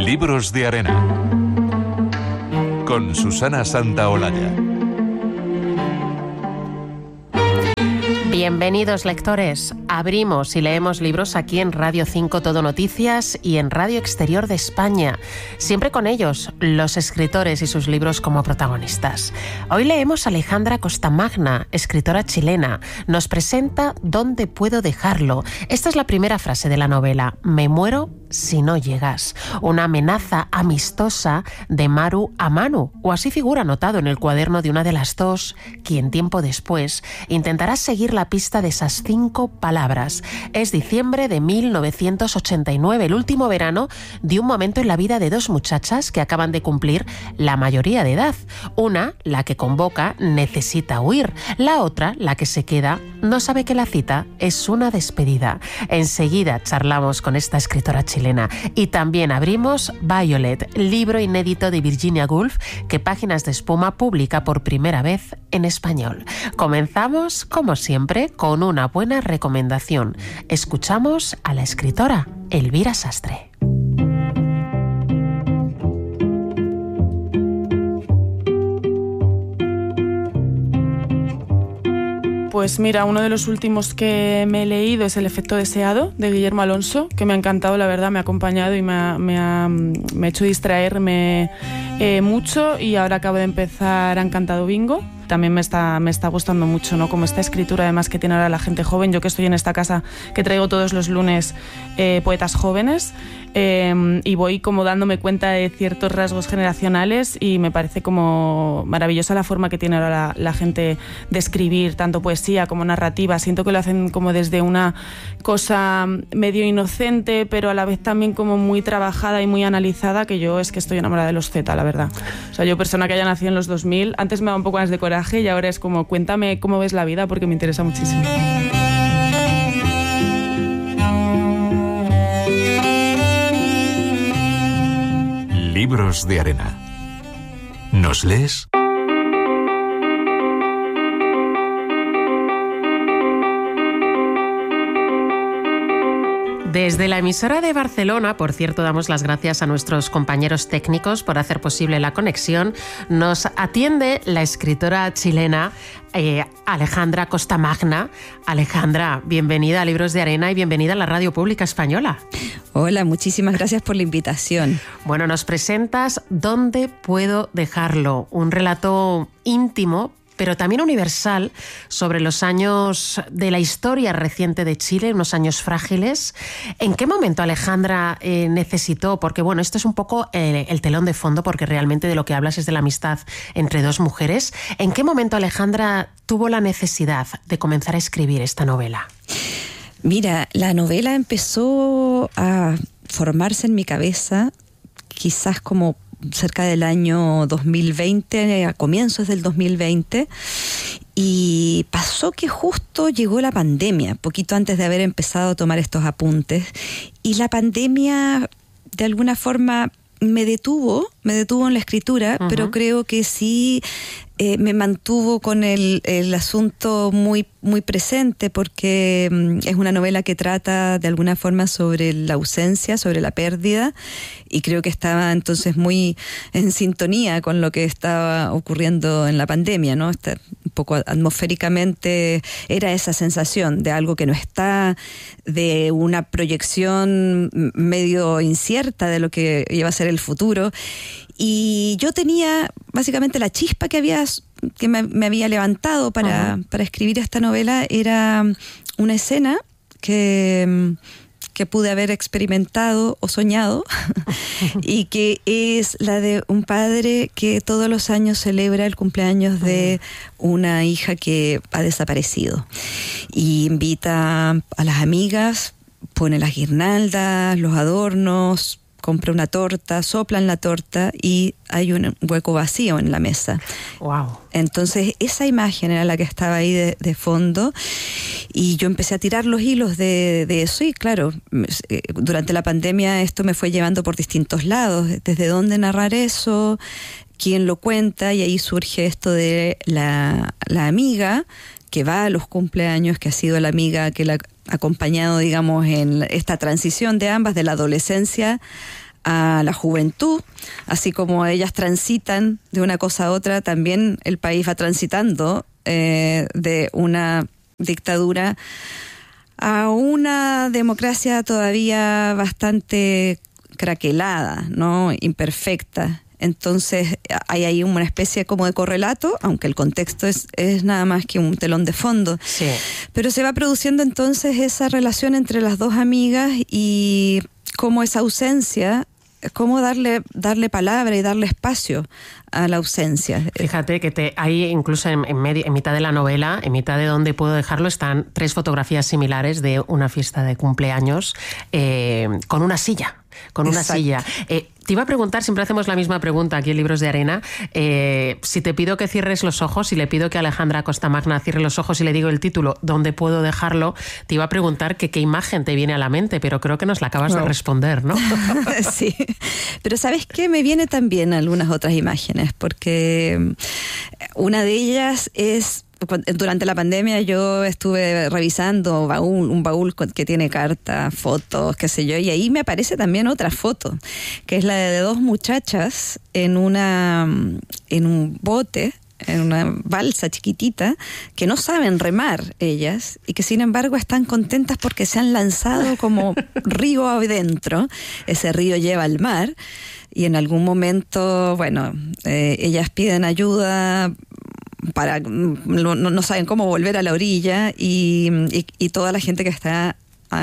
Libros de Arena con Susana Santaolalla. Bienvenidos, lectores. Abrimos y leemos libros aquí en Radio 5 Todo Noticias y en Radio Exterior de España. Siempre con ellos, los escritores y sus libros como protagonistas. Hoy leemos a Alejandra Costamagna, escritora chilena. Nos presenta ¿Dónde puedo dejarlo? Esta es la primera frase de la novela. Me muero si no llegas. Una amenaza amistosa de Maru a Manu, o así figura anotado en el cuaderno de una de las dos, quien tiempo después intentará seguir la pista de esas 5 palabras. Es diciembre de 1989, el último verano de un momento en la vida de dos muchachas que acaban de cumplir la mayoría de edad. Una, la que convoca, necesita huir. La otra, la que se queda, no sabe que la cita es una despedida. Enseguida charlamos con esta escritora chilena. Y también abrimos Violet, libro inédito de Virginia Woolf, que Páginas de Espuma publica por primera vez en español. Comenzamos, como siempre, con una buena recomendación. Escuchamos a la escritora Elvira Sastre. Pues mira, uno de los últimos que me he leído es El efecto deseado, de Guillermo Alonso, que me ha encantado, la verdad, me ha acompañado y me ha hecho distraerme mucho, y ahora acabo de empezar Ha encantado Bingo. También me está gustando mucho, ¿no? Como esta escritura además que tiene ahora la gente joven. Yo que estoy en esta casa que traigo todos los lunes poetas jóvenes, y voy como dándome cuenta de ciertos rasgos generacionales, y me parece como maravillosa la forma que tiene ahora la gente de escribir, tanto poesía como narrativa. Siento que lo hacen como desde una cosa medio inocente, pero a la vez también como muy trabajada y muy analizada, que yo es que estoy enamorada de los Z, la verdad. O sea, yo, persona que haya nacido en los 2000, antes me daba un poco más de coraje, y ahora es como, cuéntame cómo ves la vida, porque me interesa muchísimo. Libros de Arena. ¿Nos lees? Desde la emisora de Barcelona, por cierto, damos las gracias a nuestros compañeros técnicos por hacer posible la conexión, nos atiende la escritora chilena Alejandra Costamagna. Alejandra, bienvenida a Libros de Arena y bienvenida a la Radio Pública Española. Hola, muchísimas gracias por la invitación. Bueno, nos presentas ¿Dónde puedo dejarlo? Un relato íntimo, pero también universal, sobre los años de la historia reciente de Chile, unos años frágiles. ¿En qué momento Alejandra necesitó? Porque bueno, esto es un poco el telón de fondo, porque realmente de lo que hablas es de la amistad entre dos mujeres. ¿En qué momento Alejandra tuvo la necesidad de comenzar a escribir esta novela? Mira, la novela empezó a formarse en mi cabeza quizás como cerca del año 2020, a comienzos del 2020, y pasó que justo llegó la pandemia, poquito antes de haber empezado a tomar estos apuntes, y la pandemia de alguna forma me detuvo en la escritura, pero creo que sí me mantuvo con el asunto muy, muy presente, porque es una novela que trata de alguna forma sobre la ausencia, sobre la pérdida, y creo que estaba entonces muy en sintonía con lo que estaba ocurriendo en la pandemia, ¿no? Un poco atmosféricamente era esa sensación de algo que no está, de una proyección medio incierta de lo que iba a ser el futuro. Y yo tenía básicamente la chispa que me había levantado para escribir esta novela. Era una escena que pude haber experimentado o soñado y que es la de un padre que todos los años celebra el cumpleaños de una hija que ha desaparecido, y invita a las amigas, pone las guirnaldas, los adornos, compra una torta, soplan la torta y hay un hueco vacío en la mesa. Wow. Entonces esa imagen era la que estaba ahí de fondo, y yo empecé a tirar los hilos de eso, y claro, durante la pandemia esto me fue llevando por distintos lados, desde dónde narrar eso, quién lo cuenta, y ahí surge esto de la amiga que va a los cumpleaños, que ha sido la amiga que la ha acompañado, digamos, en esta transición de ambas, de la adolescencia a la juventud, así como ellas transitan de una cosa a otra, también el país va transitando de una dictadura a una democracia todavía bastante craquelada, ¿no? Imperfecta. Entonces hay ahí una especie como de correlato, aunque el contexto es nada más que un telón de fondo. Sí. Pero se va produciendo entonces esa relación entre las dos amigas y cómo esa ausencia, cómo darle palabra y darle espacio a la ausencia. Fíjate que hay incluso en mitad de la novela, en mitad de Dónde puedo dejarlo, están 3 fotografías similares de una fiesta de cumpleaños con una silla. Con una Exacto. silla. Te iba a preguntar, siempre hacemos la misma pregunta aquí en Libros de Arena, si te pido que cierres los ojos, si le pido que Alejandra Costamagna cierre los ojos y le digo el título, ¿Dónde puedo dejarlo? Te iba a preguntar qué imagen te viene a la mente, pero creo que nos la acabas de responder, ¿no? Sí, pero ¿sabes qué? Me viene también algunas otras imágenes, porque una de ellas es... Durante la pandemia yo estuve revisando un baúl que tiene cartas, fotos, qué sé yo, y ahí me aparece también otra foto, que es la de 2 muchachas en un bote, en una balsa chiquitita, que no saben remar ellas y que sin embargo están contentas porque se han lanzado como río adentro. Ese río lleva al mar y en algún momento, bueno, ellas piden ayuda para no saben cómo volver a la orilla y toda la gente que está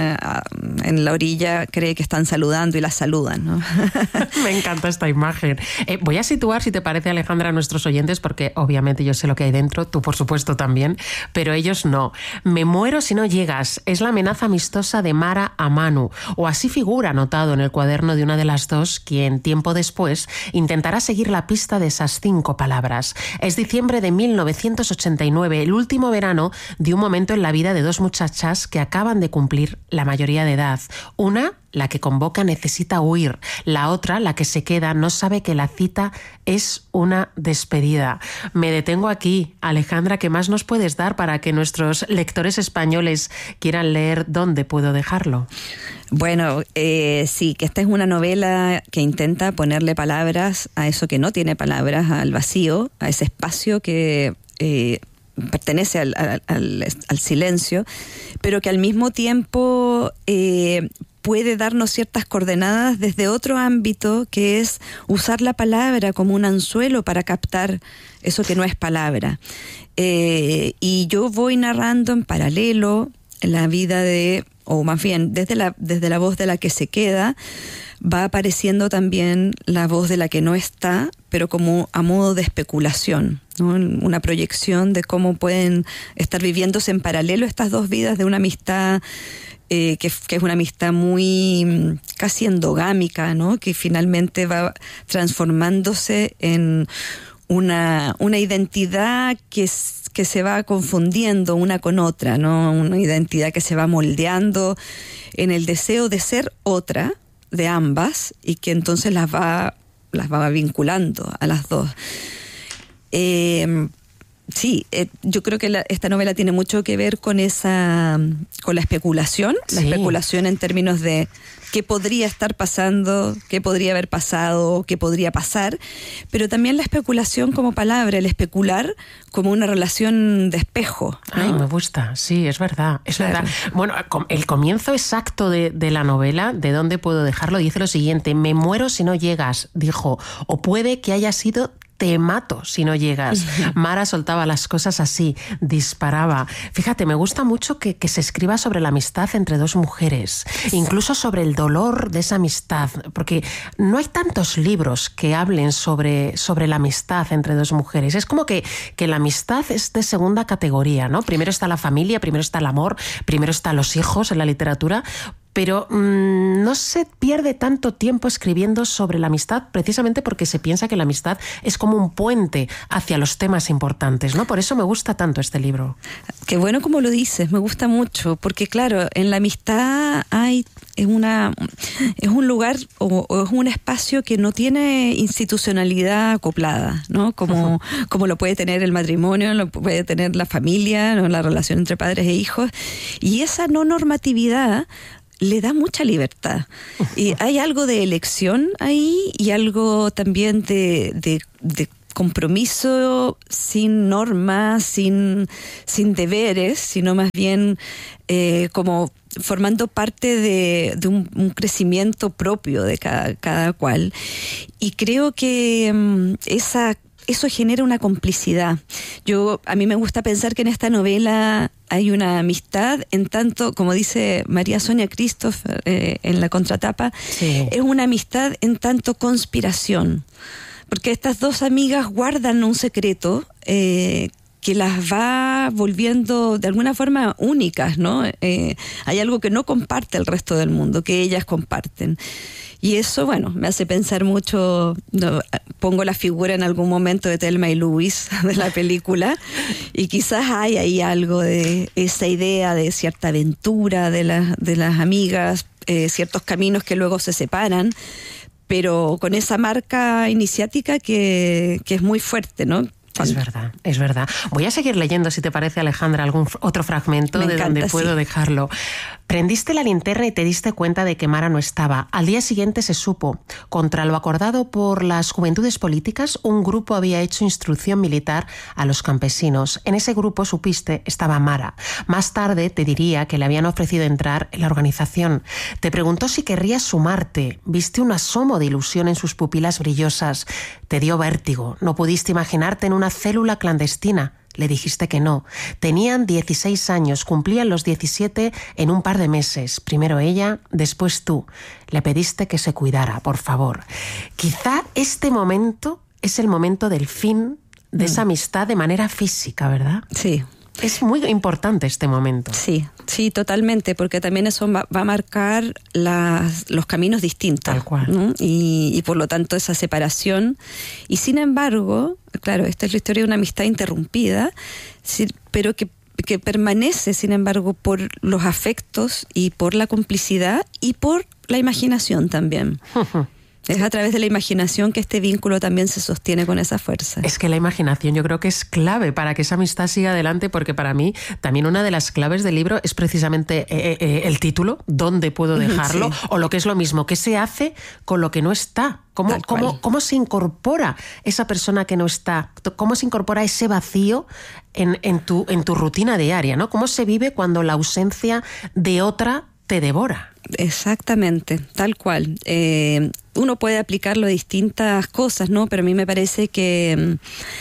en la orilla cree que están saludando y las saludan, ¿no? Me encanta esta imagen. Voy a situar, si te parece, Alejandra, a nuestros oyentes, porque obviamente yo sé lo que hay dentro, tú por supuesto también, pero ellos no. Me muero si no llegas. Es la amenaza amistosa de Mara a Manu, o así figura anotado en el cuaderno de una de las dos, quien tiempo después intentará seguir la pista de esas 5 palabras. Es diciembre de 1989, el último verano de un momento en la vida de 2 muchachas que acaban de cumplir la mayoría de edad. Una, la que convoca, necesita huir. La otra, la que se queda, no sabe que la cita es una despedida. Me detengo aquí. Alejandra, ¿qué más nos puedes dar para que nuestros lectores españoles quieran leer Dónde puedo dejarlo? Bueno, sí, que esta es una novela que intenta ponerle palabras a eso que no tiene palabras, al vacío, a ese espacio que... pertenece al silencio, pero que al mismo tiempo puede darnos ciertas coordenadas desde otro ámbito, que es usar la palabra como un anzuelo para captar eso que no es palabra. Y yo voy narrando en paralelo la vida o más bien desde la voz de la que se queda, va apareciendo también la voz de la que no está, pero como a modo de especulación, ¿no? Una proyección de cómo pueden estar viviéndose en paralelo estas 2 vidas de una amistad que es una amistad muy casi endogámica, ¿no? Que finalmente va transformándose en una identidad que se va confundiendo una con otra, ¿no? Una identidad que se va moldeando en el deseo de ser otra de ambas y que entonces las va vinculando a las 2. Sí, yo creo que esta novela tiene mucho que ver con la especulación, sí. La especulación en términos de qué podría estar pasando, qué podría haber pasado, qué podría pasar, pero también la especulación como palabra, el especular como una relación de espejo, ¿no? Ay, me gusta, sí, es verdad, es claro. verdad. Bueno, el comienzo exacto de la novela, de Dónde puedo dejarlo, dice lo siguiente: me muero si no llegas, dijo, o puede que haya sido te mato si no llegas. Mara soltaba las cosas así, disparaba. Fíjate, me gusta mucho que se escriba sobre la amistad entre 2 mujeres, incluso sobre el dolor de esa amistad, porque no hay tantos libros que hablen sobre la amistad entre 2 mujeres. Es como que la amistad es de segunda categoría, ¿no? Primero está la familia, primero está el amor, primero están los hijos en la literatura, pero no se pierde tanto tiempo escribiendo sobre la amistad, precisamente porque se piensa que la amistad es como un puente hacia los temas importantes, ¿no? Por eso me gusta tanto este libro. Qué bueno como lo dices, me gusta mucho, porque claro, en la amistad es un lugar o es un espacio que no tiene institucionalidad acoplada, ¿no? Como lo puede tener el matrimonio, lo puede tener la familia, ¿no? La relación entre padres e hijos, y esa no normatividad le da mucha libertad. Y hay algo de elección ahí y algo también de compromiso sin normas, sin deberes, sino más bien como formando parte de un crecimiento propio de cada cual. Y creo que eso genera una complicidad. A mí me gusta pensar que en esta novela hay una amistad, en tanto, como dice María Sonia Christoph en la contratapa, sí, es una amistad en tanto conspiración. Porque estas dos amigas guardan un secreto que las va volviendo de alguna forma únicas, ¿no? Hay algo que no comparte el resto del mundo, que ellas comparten. Y eso, bueno, me hace pensar mucho, pongo la figura en algún momento de Thelma y Louise de la película, y quizás hay ahí algo de esa idea de cierta aventura de las amigas, ciertos caminos que luego se separan, pero con esa marca iniciática que es muy fuerte, ¿no? Es verdad, es verdad. Voy a seguir leyendo, si te parece, Alejandra, algún otro fragmento de donde puedo dejarlo. Prendiste la linterna y te diste cuenta de que Mara no estaba. Al día siguiente se supo. Contra lo acordado por las juventudes políticas, un grupo había hecho instrucción militar a los campesinos. En ese grupo, supiste, estaba Mara. Más tarde te diría que le habían ofrecido entrar en la organización. Te preguntó si querrías sumarte. Viste un asomo de ilusión en sus pupilas brillosas. Te dio vértigo. No pudiste imaginarte en una célula clandestina. Le dijiste que no. Tenían 16 años, cumplían los 17 en un par de meses. Primero ella, después tú. Le pediste que se cuidara, por favor. Quizá este momento es el momento del fin de esa amistad de manera física, ¿verdad? Sí. Es muy importante este momento. Sí, sí, totalmente, porque también eso va a marcar los caminos distintos. Tal cual. ¿no? Y por lo tanto esa separación. Y sin embargo, claro, esta es la historia de una amistad interrumpida, pero que permanece, sin embargo, por los afectos y por la complicidad y por la imaginación también. Es a través de la imaginación que este vínculo también se sostiene con esa fuerza. Es que la imaginación yo creo que es clave para que esa amistad siga adelante, porque para mí también una de las claves del libro es precisamente el título, ¿dónde puedo dejarlo? Sí. O lo que es lo mismo, ¿qué se hace con lo que no está? ¿Cómo se incorpora esa persona que no está? ¿Cómo se incorpora ese vacío en tu rutina diaria, ¿no? ¿Cómo se vive cuando la ausencia de otra te devora? Exactamente, tal cual. Uno puede aplicarlo a distintas cosas, ¿no? Pero a mí me parece que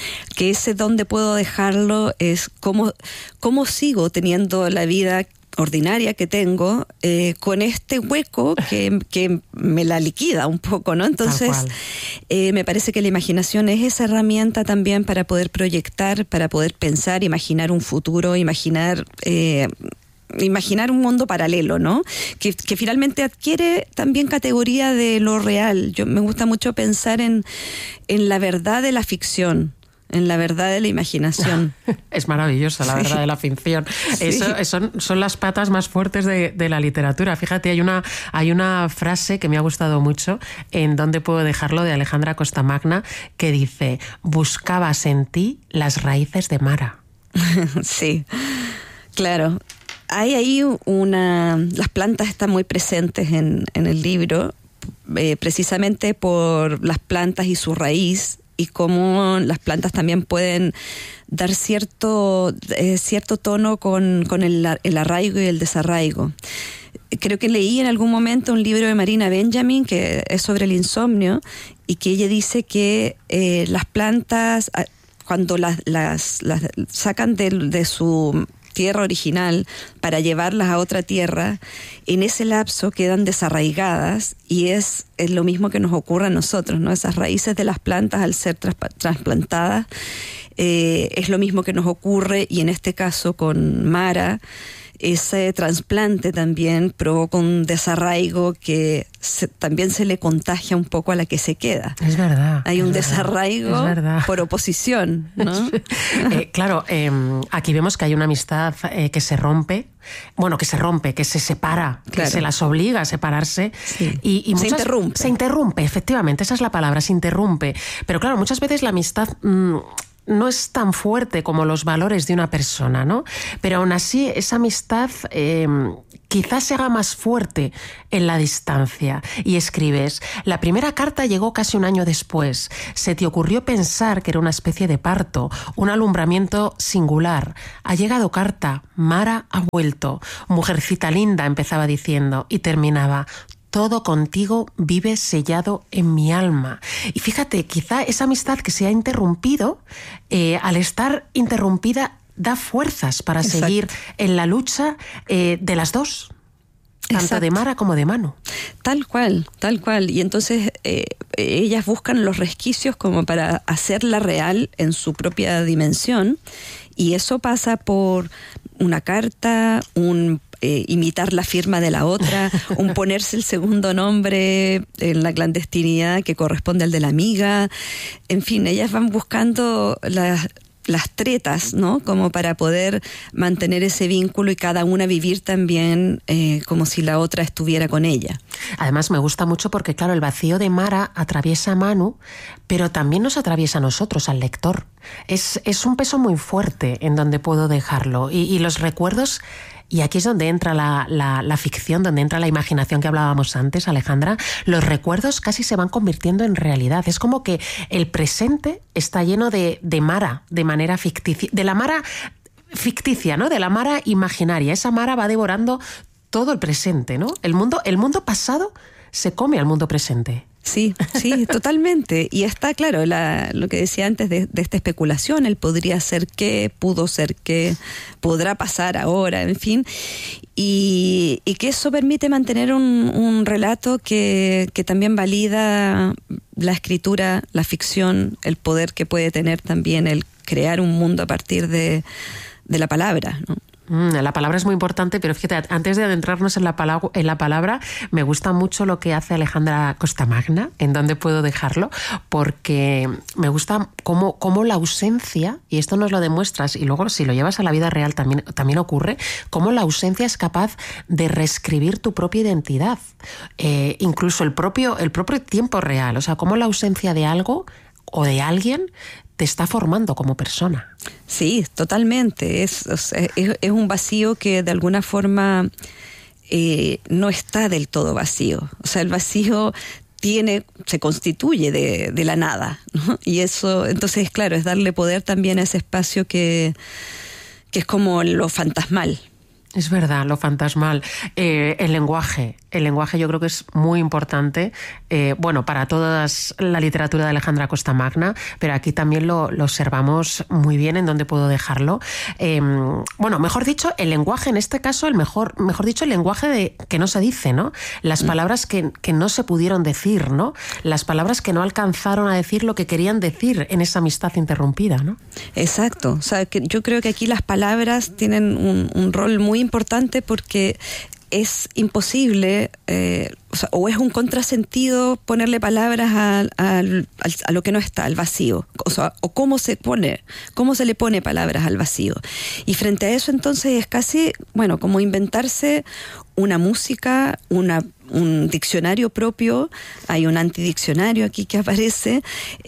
ese dónde puedo dejarlo es cómo sigo teniendo la vida ordinaria que tengo con este hueco que me la liquida un poco, ¿no? Entonces me parece que la imaginación es esa herramienta también para poder proyectar, para poder pensar, imaginar un futuro, imaginar un mundo paralelo, ¿no? Que finalmente adquiere también categoría de lo real. Me gusta mucho pensar en la verdad de la ficción, en la verdad de la imaginación. Es maravillosa la verdad de la ficción. Sí. Son las patas más fuertes de la literatura. Fíjate, hay una frase que me ha gustado mucho en ¿Dónde puedo dejarlo?, de Alejandra Costamagna, que dice: buscabas en ti las raíces de Mara. Sí, claro. Hay ahí las plantas están muy presentes en el libro, precisamente por las plantas y su raíz, y cómo las plantas también pueden dar cierto tono con el arraigo y el desarraigo. Creo que leí en algún momento un libro de Marina Benjamin que es sobre el insomnio, y que ella dice que las plantas, cuando las sacan de su tierra original para llevarlas a otra tierra, en ese lapso quedan desarraigadas, y es lo mismo que nos ocurre a nosotros, ¿no? Esas raíces de las plantas, al ser trasplantadas, es lo mismo que nos ocurre, y en este caso con Mara, ese trasplante también provoca un desarraigo que también se le contagia un poco a la que se queda. Es verdad. Hay un desarraigo por oposición, ¿no? Claro, aquí vemos que hay una amistad que se rompe, que se separa, claro, que se las obliga a separarse. Sí. Y se interrumpe. Se interrumpe, efectivamente, esa es la palabra, se interrumpe. Pero claro, muchas veces la amistad no es tan fuerte como los valores de una persona, ¿no? Pero aún así esa amistad quizás se haga más fuerte en la distancia. Y escribes: la primera carta llegó casi un año después. Se te ocurrió pensar que era una especie de parto, un alumbramiento singular. Ha llegado carta, Mara ha vuelto. Mujercita linda, empezaba diciendo, y terminaba: todo contigo vive sellado en mi alma. Y fíjate, quizá esa amistad que se ha interrumpido, al estar interrumpida, da fuerzas para Exacto. seguir en la lucha de las dos, tanto Exacto. de Mara como de Manu. Tal cual, tal cual. Y entonces ellas buscan los resquicios como para hacerla real en su propia dimensión. Y eso pasa por una carta, imitar la firma de la otra, un ponerse el segundo nombre en la clandestinidad que corresponde al de la amiga. En fin, ellas van buscando las tretas, ¿no? Como para poder mantener ese vínculo y cada una vivir también como si la otra estuviera con ella. Además me gusta mucho porque, claro, el vacío de Mara atraviesa a Manu, pero también nos atraviesa a nosotros, al lector. Es un peso muy fuerte en donde puedo dejarlo. Y los recuerdos... Y aquí es donde entra la ficción, donde entra la imaginación que hablábamos antes, Alejandra. Los recuerdos casi se van convirtiendo en realidad. Es como que el presente está lleno de Mara, de manera ficticia. De la Mara ficticia, ¿no? De la Mara imaginaria. Esa Mara va devorando todo el presente, ¿no? El mundo pasado se come al mundo presente. Sí, sí, totalmente. Y está claro, lo que decía antes de esta especulación, el podría ser que, pudo ser que, podrá pasar ahora, en fin. Y que eso permite mantener un relato que también valida la escritura, la ficción, el poder que puede tener también el crear un mundo a partir de la palabra, ¿no? La palabra es muy importante, pero fíjate, antes de adentrarnos en la palabra, me gusta mucho lo que hace Alejandra Costamagna, en donde puedo dejarlo, porque me gusta cómo la ausencia, y esto nos lo demuestras, y luego si lo llevas a la vida real también ocurre, cómo la ausencia es capaz de reescribir tu propia identidad, incluso el propio tiempo real, o sea, cómo la ausencia de algo o de alguien te está formando como persona. Sí, totalmente. Es un vacío que de alguna forma no está del todo vacío. O sea, el vacío se constituye de la nada, ¿no? Y eso, entonces, claro, es darle poder también a ese espacio que es como lo fantasmal. Es verdad, lo fantasmal. El lenguaje yo creo que es muy importante, para toda la literatura de Alejandra Costamagna, pero aquí también lo observamos muy bien en donde puedo dejarlo. Mejor dicho, el lenguaje, en este caso, mejor dicho, el lenguaje que no se dice, ¿no? Las palabras que no se pudieron decir, ¿no? Las palabras que no alcanzaron a decir lo que querían decir en esa amistad interrumpida, ¿no? Exacto. O sea, que yo creo que aquí las palabras tienen un rol muy importante porque es imposible, o es un contrasentido ponerle palabras a lo que no está, al vacío. O cómo se le pone palabras al vacío. Y frente a eso, entonces, es casi, como inventarse una música, un diccionario propio. Hay un antidiccionario aquí que aparece,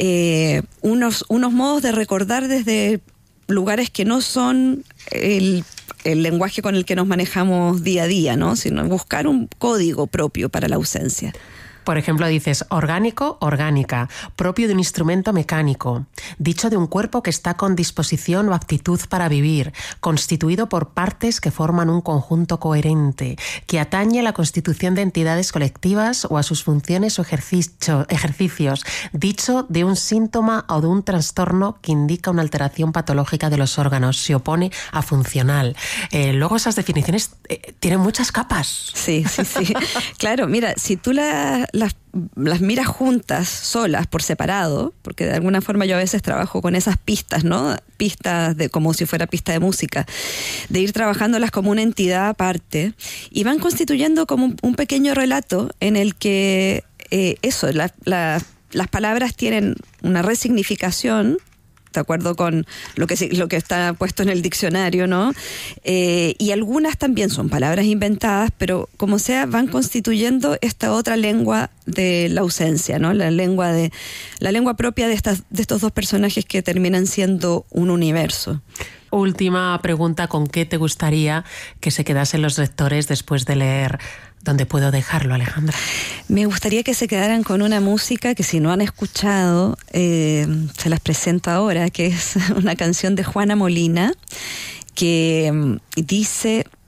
unos modos de recordar desde lugares que no son el lenguaje con el que nos manejamos día a día, ¿no? Sino buscar un código propio para la ausencia. Por ejemplo, dices orgánico, orgánica, propio de un instrumento mecánico, dicho de un cuerpo que está con disposición o aptitud para vivir, constituido por partes que forman un conjunto coherente, que atañe a la constitución de entidades colectivas o a sus funciones o ejercicios, dicho de un síntoma o de un trastorno que indica una alteración patológica de los órganos, se opone a funcional. Luego esas definiciones tienen muchas capas. Sí. Claro, mira, si tú las miras juntas, solas, por separado, porque de alguna forma yo a veces trabajo con esas pistas, ¿no? Pistas como si fuera pista de música, de ir trabajándolas como una entidad aparte, y van constituyendo como un pequeño relato en el que las palabras tienen una resignificación de acuerdo con lo que está puesto en el diccionario, ¿no? Y algunas también son palabras inventadas, pero como sea, van constituyendo esta otra lengua de la ausencia, ¿no? La lengua propia de estos dos personajes que terminan siendo un universo. Última pregunta, ¿con qué te gustaría que se quedasen los lectores después de leer ¿Dónde puedo dejarlo, Alejandra? Me gustaría que se quedaran con una música que, si no han escuchado, se las presento ahora, que es una canción de Juana Molina, que dice: